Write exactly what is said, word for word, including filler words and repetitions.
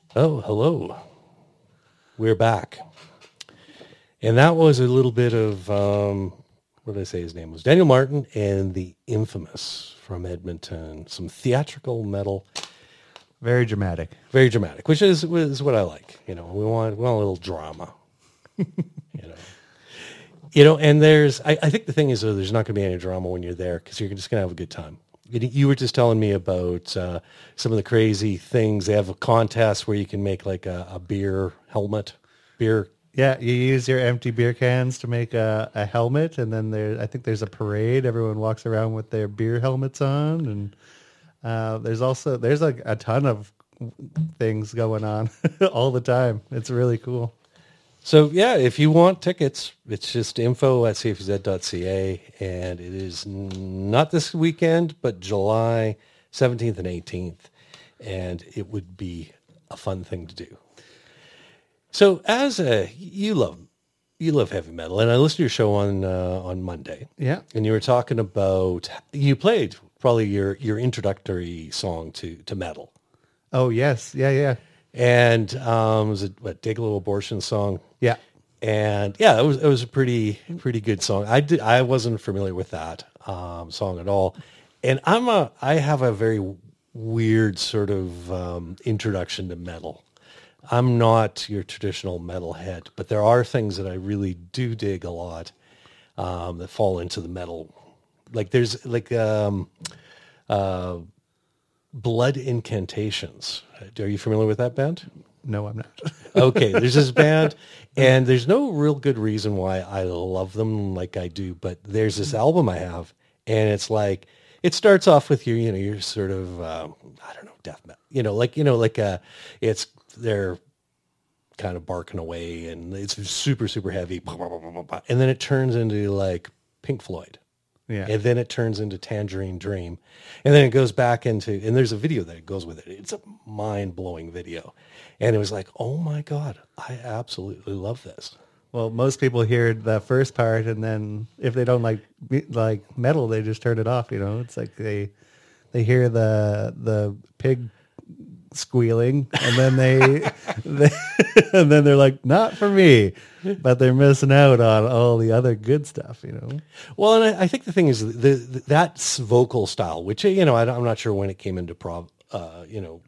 Oh, hello. We're back. And that was a little bit of, um, what did I say his name was? Daniel Martin and the Infamous from Edmonton. Some theatrical metal. Very dramatic. Very dramatic, which is, is what I like. You know, we want, we want a little drama. you know. You know, and there's, I, I think the thing is, though, there's not going to be any drama when you're there because you're just going to have a good time. You you were just telling me about uh, some of the crazy things. They have a contest where you can make like a, a beer helmet, beer. Yeah, you use your empty beer cans to make a, a helmet, and then there, I think there's a parade. Everyone walks around with their beer helmets on, and uh, there's also there's like a ton of things going on all the time. It's really cool. So yeah, if you want tickets, it's just info at c f z dot c a, and it is not this weekend, but July seventeenth and eighteenth, and it would be a fun thing to do. So as a, you love, you love heavy metal, and I listened to your show on uh, on Monday. Yeah. And you were talking about, you played probably your, your introductory song to, to metal. Oh yes, yeah, yeah, And um, was it what, Dig a Little Abortion song? yeah. And yeah, it was it was a pretty pretty good song. I did I wasn't familiar with that um, song at all, and I'm a I have a very weird sort of um, introduction to metal. I'm not your traditional metalhead, but there are things that I really do dig a lot um, that fall into the metal. Like there's like um, uh, Blood Incantations. Are you familiar with that band? No, I'm not. Okay, there's this band, and there's no real good reason why I love them like I do, but there's this album I have, and it's like, it starts off with your, you know, your sort of, um, I don't know, death metal, you know, like, you know, like, uh, it's, they're kind of barking away, and it's super, super heavy, and then it turns into like Pink Floyd. Yeah. And then it turns into Tangerine Dream. And then it goes back into, and there's a video that goes with it. It's a mind-blowing video. And it was like, oh my God, I absolutely love this. Well, most people hear the first part, and then if they don't like me- like metal, they just turn it off. You know, it's like they they hear the the pig squealing, and then they, they and then they're like, not for me, but they're missing out on all the other good stuff. You know. Well, and I, I think the thing is the, the that vocal style, which, you know, I, I'm not sure when it came into prov, uh, you know,